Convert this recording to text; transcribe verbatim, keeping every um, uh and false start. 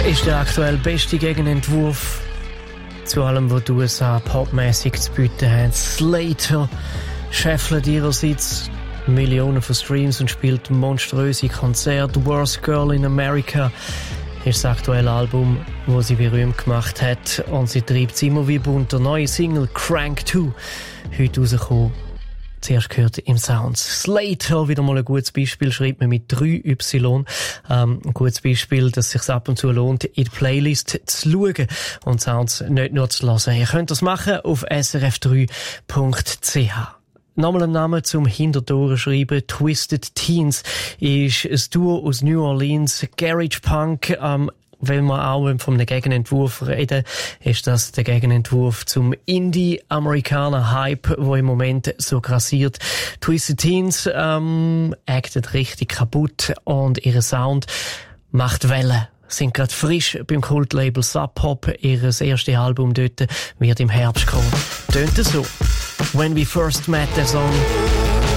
ist der aktuell beste Gegenentwurf zu allem, was die U S A popmäßig zu bieten haben. Slater scheffelt ihrerseits Millionen von Streams und spielt monströse Konzerte. Worst Girl in America ist das aktuelle Album, das sie berühmt gemacht hat. Und sie treibt es immer wie bunt. Der neue Single Crank zwei, heute rausgekommen. Zuerst gehört im Sounds. Slater, wieder mal ein gutes Beispiel, schreibt man mit drei Y. Ähm, ein gutes Beispiel, dass es sich ab und zu lohnt, in die Playlist zu schauen und Sounds nicht nur zu hören. Ihr könnt das machen auf s r f drei punkt c h. Nochmal ein Name zum Hintertoren schreiben. Twisted Teens ist ein Duo aus New Orleans. Garage Punk, ähm, wenn wir auch von einem Gegenentwurf reden, ist das der Gegenentwurf zum Indie-Amerikaner-Hype, der im Moment so grassiert. Twisted Teens ähm, actet richtig kaputt und ihr Sound macht Wellen. Sind gerade frisch beim Kultlabel Sub Pop. Ihr erstes Album dort wird im Herbst kommen. Tönt es so. When We First Met, der Song.